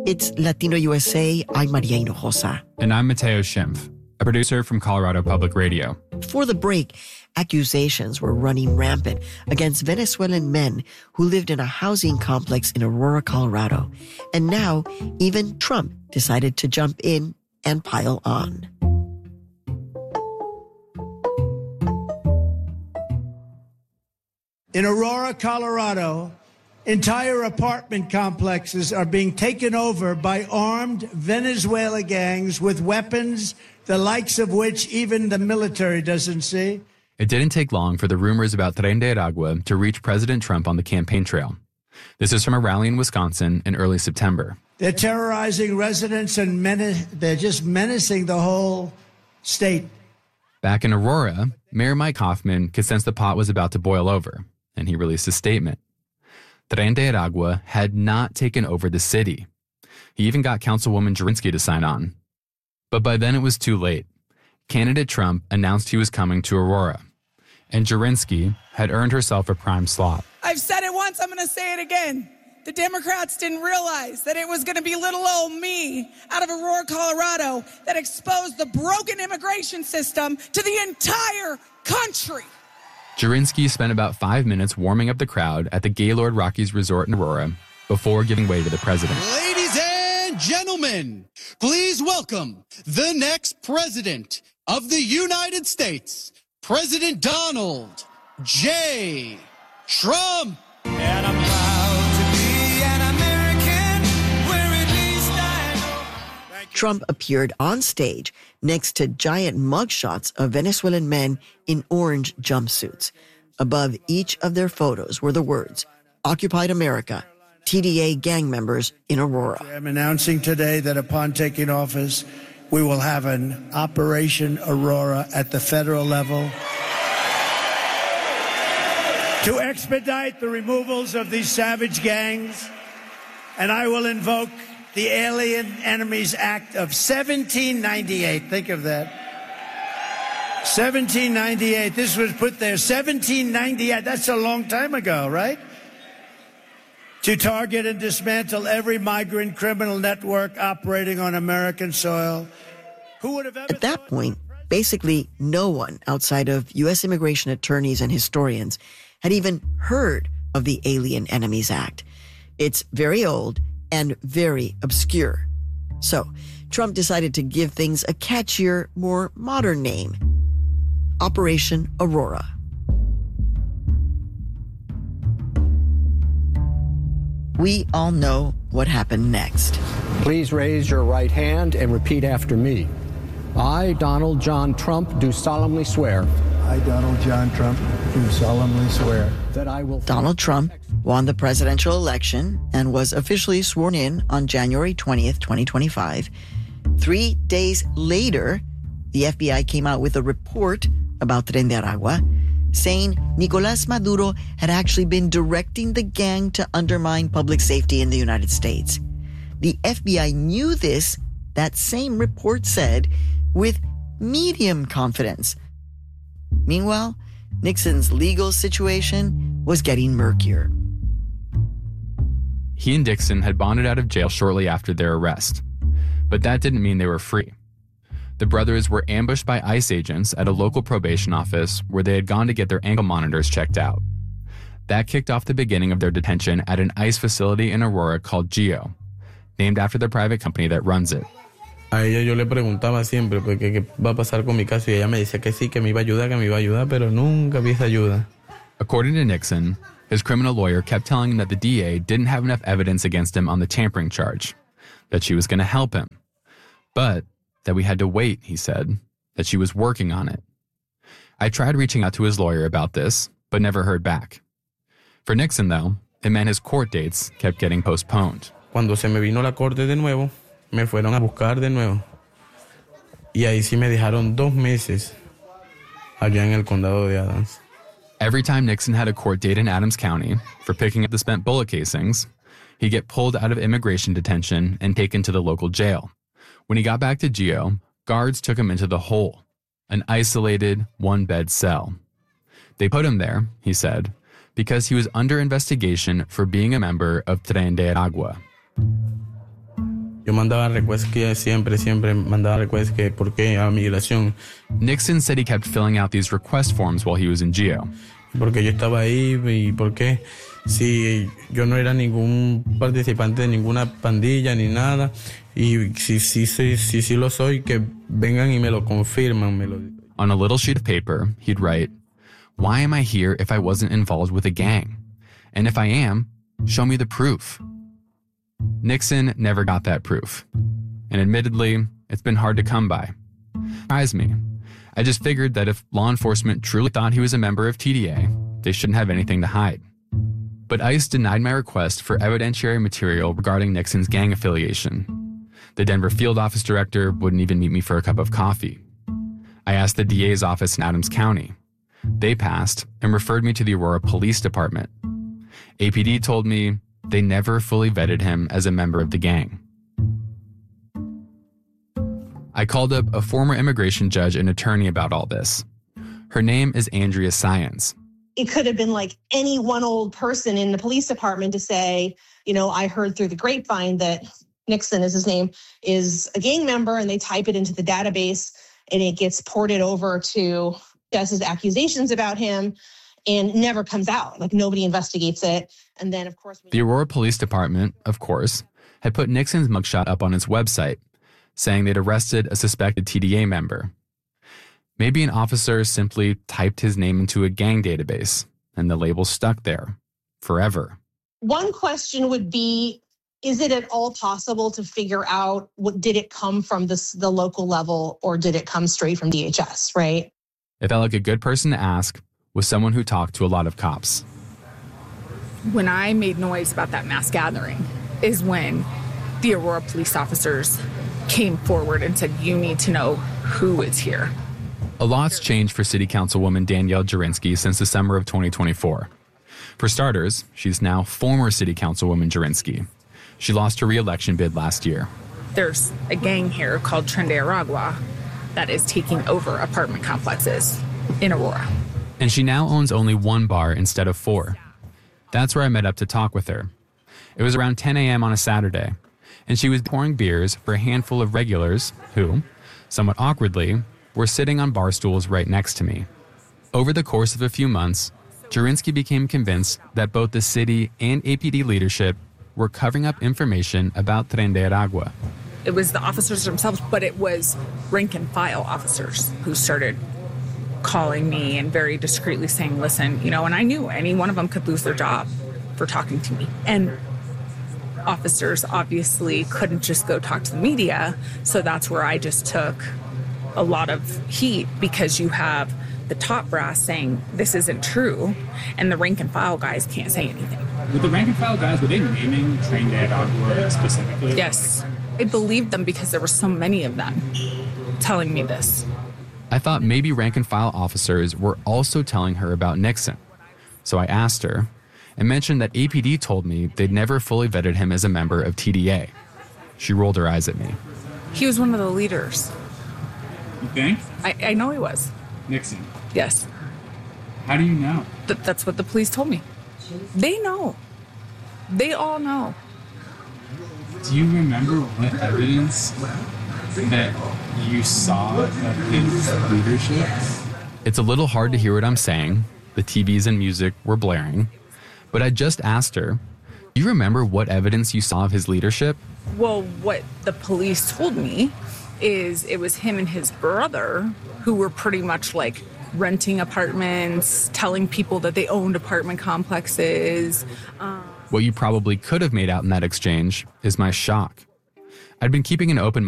It's Latino USA. I'm Maria Hinojosa. And I'm Mateo Schimpf, a producer from Colorado Public Radio. Before the break, accusations were running rampant against Venezuelan men who lived in a housing complex in Aurora, Colorado. And now, even Trump decided to jump in and pile on. In Aurora, Colorado, entire apartment complexes are being taken over by armed Venezuela gangs with weapons, the likes of which even the military doesn't see. It didn't take long for the rumors about Tren de Aragua to reach President Trump on the campaign trail. This is from a rally in Wisconsin in early September. They're terrorizing residents and they're just menacing the whole state. Back in Aurora, Mayor Mike Hoffman could sense the pot was about to boil over, and he released a statement. Tren de Aragua had not taken over the city. He even got Councilwoman Jurinski to sign on. But by then it was too late. Candidate Trump announced he was coming to Aurora, and Jurinski had earned herself a prime slot. I've said it once, I'm going to say it again. The Democrats didn't realize that it was going to be little old me out of Aurora, Colorado, that exposed the broken immigration system to the entire country. Jurinski spent about 5 minutes warming up the crowd at the Gaylord Rockies Resort in Aurora before giving way to the president. Ladies and gentlemen, please welcome the next president of the United States, President Donald J. Trump. And I'm proud to be an American, where at least I know. Trump appeared on stage next to giant mugshots of Venezuelan men in orange jumpsuits. Above each of their photos were the words, "Occupied America, TDA gang members in Aurora." I'm announcing today that upon taking office, we will have an Operation Aurora at the federal level to expedite the removals of these savage gangs, and I will invoke the Alien Enemies Act of 1798. Think of that. 1798. This was put there. 1798. That's a long time ago, right? To target and dismantle every migrant criminal network operating on American soil. Who would have ever At that point, basically no one outside of U.S. immigration attorneys and historians had even heard of the Alien Enemies Act. It's very old and very obscure. So Trump decided to give things a catchier, more modern name. Operation Aurora. We all know what happened next. Please raise your right hand and repeat after me. I, Donald John Trump, do solemnly swear. I, Donald John Trump, do solemnly swear that I will... Donald Trump won the presidential election and was officially sworn in on January 20th, 2025. 3 days later, the FBI came out with a report about Tren de Aragua, saying Nicolás Maduro had actually been directing the gang to undermine public safety in the United States. The FBI knew this, that same report said, with medium confidence. Meanwhile, Nixon's legal situation was getting murkier. He and Dixon had bonded out of jail shortly after their arrest, but that didn't mean they were free. The brothers were ambushed by ICE agents at a local probation office where they had gone to get their ankle monitors checked out. That kicked off the beginning of their detention at an ICE facility in Aurora called GEO, named after the private company that runs it. A ella yo le preguntaba siempre, porque qué va a pasar con mi caso, y ella me decía que sí, que me iba a ayudar, pero nunca vi esa ayuda. According to Nixon, his criminal lawyer kept telling him that the DA didn't have enough evidence against him on the tampering charge, that she was going to help him, but that we had to wait, he said, that she was working on it. I tried reaching out to his lawyer about this, but never heard back. For Nixon, though, it meant his court dates kept getting postponed. Cuando se me vino la corte de nuevo, me fueron a buscar de nuevo. Y ahí sí me dejaron 2 meses allá en el condado de Adams. Every time Nixon had a court date in Adams County for picking up the spent bullet casings, he'd get pulled out of immigration detention and taken to the local jail. When he got back to GEO, guards took him into the hole, an isolated, one-bed cell. They put him there, he said, because he was under investigation for being a member of Tren de Aragua. Yo mandaba requests que siempre mandaba requests que por qué a migración. Nixon said he kept filling out these request forms while he was in geo. Porque yo estaba ahí y por qué si yo no era ningún participante de ninguna pandilla ni nada y si lo soy, que vengan y me lo confirman. On a little sheet of paper, he'd write, "Why am I here if I wasn't involved with a gang? And if I am, show me the proof." Nixon never got that proof. And admittedly, it's been hard to come by. Surprised me. I just figured that if law enforcement truly thought he was a member of TDA, they shouldn't have anything to hide. But ICE denied my request for evidentiary material regarding Nixon's gang affiliation. The Denver field office director wouldn't even meet me for a cup of coffee. I asked the DA's office in Adams County. They passed and referred me to the Aurora Police Department. APD told me they never fully vetted him as a member of the gang. I called up a former immigration judge and attorney about all this. Her name is Andrea Science. It could have been like any one old person in the police department to say, you know, I heard through the grapevine that Nixon is his name, is a gang member, and they type it into the database and it gets ported over to Jess's accusations about him and never comes out. Like nobody investigates it. And then, of course, the Aurora Police Department, of course, had put Nixon's mugshot up on its website, saying they'd arrested a suspected TDA member. Maybe an officer simply typed his name into a gang database, and the label stuck there forever. One question would be, is it at all possible to figure out did it come from the local level or did it come straight from DHS, right? It felt like a good person to ask was someone who talked to a lot of cops. When I made noise about that mass gathering is when the Aurora police officers came forward and said, you need to know who is here. A lot's changed for City Councilwoman Danielle Jurinsky since the summer of 2024. For starters, she's now former City Councilwoman Jurinsky. She lost her re-election bid last year. There's a gang here called Tren de Aragua that is taking over apartment complexes in Aurora. And she now owns only one bar instead of 4. That's where I met up to talk with her. It was around 10 a.m. on a Saturday, and she was pouring beers for a handful of regulars who, somewhat awkwardly, were sitting on bar stools right next to me. Over the course of a few months, Jurinsky became convinced that both the city and APD leadership were covering up information about Tren de Aragua. It was the officers themselves, but it was rank and file officers who started calling me and very discreetly saying, listen, you know, and I knew any one of them could lose their job for talking to me. And officers obviously couldn't just go talk to the media. So that's where I just took a lot of heat, because you have the top brass saying this isn't true, and the rank and file guys can't say anything. With the rank and file guys, were they naming Tren de Aragua specifically? Yes. I believed them because there were so many of them telling me this. I thought maybe rank and file officers were also telling her about Nixon. So I asked her and mentioned that APD told me they'd never fully vetted him as a member of TDA. She rolled her eyes at me. He was one of the leaders. You think? I know he was. Nixon? Yes. How do you know? That's what the police told me. They know. They all know. Do you remember what evidence that you saw of his leadership? It's a little hard to hear what I'm saying. The TVs and music were blaring. But I just asked her, do you remember what evidence you saw of his leadership? Well, what the police told me is it was him and his brother who were pretty much like renting apartments, telling people that they owned apartment complexes. What you probably could have made out in that exchange is my shock. I'd been keeping an open